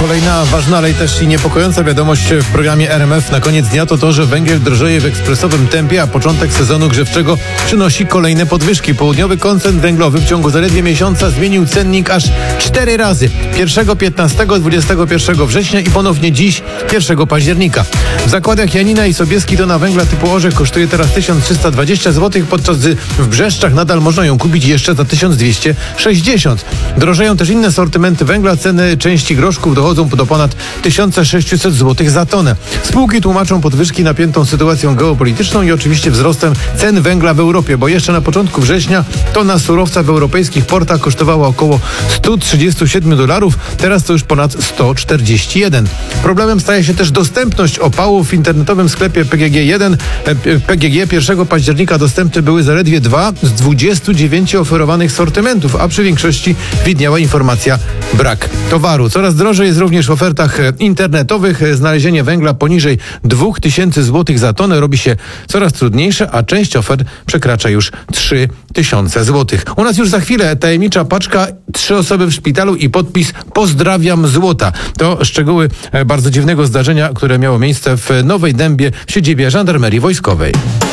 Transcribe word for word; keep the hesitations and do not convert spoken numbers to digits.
Kolejna ważna, ale też i niepokojąca wiadomość w programie R M F na koniec dnia to to, że węgiel drożeje w ekspresowym tempie, a początek sezonu grzewczego przynosi kolejne podwyżki. Południowy koncern węglowy w ciągu zaledwie miesiąca zmienił cennik aż cztery razy. Pierwszego, piętnastego, dwudziestego pierwszego września i ponownie dziś, pierwszego października. W zakładach Janina i Sobieski tona węgla typu orzech kosztuje teraz tysiąc trzysta dwadzieścia złotych, podczas gdy w Brzeszczach nadal można ją kupić jeszcze za tysiąc dwieście sześćdziesiąt. Drożeją też inne sortymenty węgla. Ceny części groszków dochodzą do ponad tysiąc sześćset złotych za tonę. Spółki tłumaczą podwyżki napiętą sytuacją geopolityczną i oczywiście wzrostem cen węgla w Europie, bo jeszcze na początku września tona surowca w europejskich portach kosztowała około sto trzydzieści siedem dolarów, teraz to już ponad sto czterdzieści jeden. Problemem staje się też dostępność opału. W internetowym sklepie P G G jeden P G G pierwszego października dostępne były zaledwie dwa z dwudziestu dziewięciu oferowanych sortymentów, a przy większości widniała informacja brak towaru. Coraz drożej jest również w ofertach internetowych. Znalezienie węgla poniżej dwóch tysięcy złotych za tonę robi się coraz trudniejsze, a część ofert przekracza już trzy tysiące złotych. U nas już za chwilę tajemnicza paczka, trzy osoby w szpitalu i podpis "Pozdrawiam złota". To szczegóły bardzo dziwnego zdarzenia, które miało miejsce w Nowej Dębie w siedzibie Żandarmerii Wojskowej.